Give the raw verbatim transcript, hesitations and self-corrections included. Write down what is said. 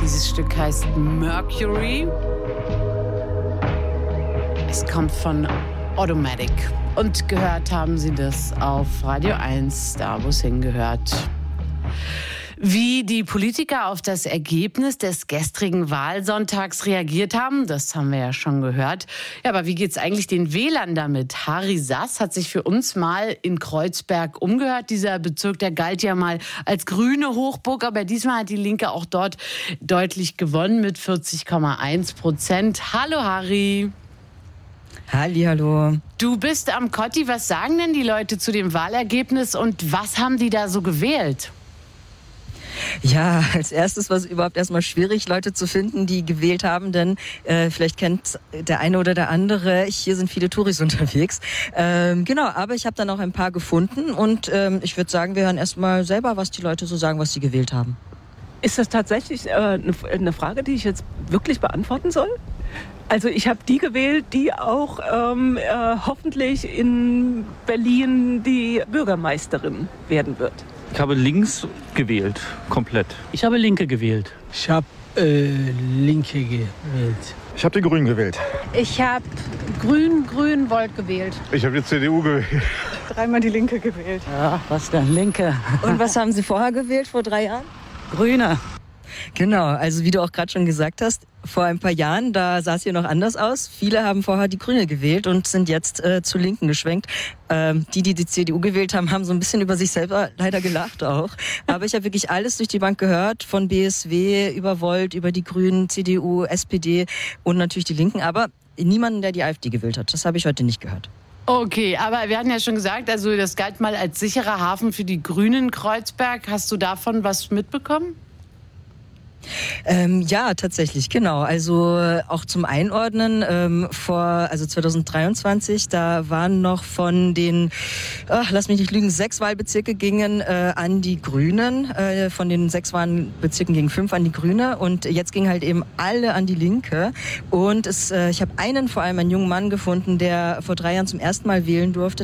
Dieses Stück heißt Mercury. Es kommt von Automatic. Und gehört haben Sie das auf Radio eins, da wo es hingehört. Wie die Politiker auf das Ergebnis des gestrigen Wahlsonntags reagiert haben, das haben wir ja schon gehört. Ja, aber wie geht's eigentlich den Wählern damit? Harry Sass hat sich für uns mal in Kreuzberg umgehört. Dieser Bezirk, der galt ja mal als grüne Hochburg, aber diesmal hat die Linke auch dort deutlich gewonnen mit vierzig Komma eins Prozent. Hallo Harry. Hallihallo. Du bist am Kotti. Was sagen denn die Leute zu dem Wahlergebnis und was haben die da so gewählt? Ja, als erstes war es überhaupt erstmal schwierig, Leute zu finden, die gewählt haben, denn äh, vielleicht kennt der eine oder der andere, hier sind viele Touris unterwegs. Ähm, genau, aber ich habe dann auch ein paar gefunden und ähm, ich würde sagen, wir hören erstmal selber, was die Leute so sagen, was sie gewählt haben. Ist das tatsächlich äh, eine Frage, die ich jetzt wirklich beantworten soll? Also ich habe die gewählt, die auch ähm, äh, hoffentlich in Berlin die Bürgermeisterin werden wird. Ich habe links gewählt, komplett. Ich habe Linke gewählt. Ich habe äh, Linke gewählt. Ich habe die Grünen gewählt. Ich habe Grün, Grün, Volt gewählt. Ich habe die C D U gewählt. Dreimal die Linke gewählt. Ja, was denn? Linke. Und was haben Sie vorher gewählt, vor drei Jahren? Grüne. Genau, also wie du auch gerade schon gesagt hast, vor ein paar Jahren, da sah es hier noch anders aus. Viele haben vorher die Grüne gewählt und sind jetzt äh, zur Linken geschwenkt. Ähm, die, die die C D U gewählt haben, haben so ein bisschen über sich selber leider gelacht auch. Aber ich habe wirklich alles durch die Bank gehört, von B S W über Volt, über die Grünen, C D U, S P D und natürlich die Linken. Aber niemanden, der die AfD gewählt hat. Das habe ich heute nicht gehört. Okay, aber wir hatten ja schon gesagt, also das galt mal als sicherer Hafen für die Grünen Kreuzberg. Hast du davon was mitbekommen? Ähm, ja, tatsächlich, genau. Also auch zum Einordnen, ähm, vor, also zwanzig dreiundzwanzig, da waren noch von den, ach, lass mich nicht lügen, sechs Wahlbezirke gingen äh, an die Grünen. Äh, von den sechs Wahlbezirken gingen fünf an die Grüne und jetzt gingen halt eben alle an die Linke. Und es, äh, ich habe einen, vor allem einen jungen Mann gefunden, der vor drei Jahren zum ersten Mal wählen durfte.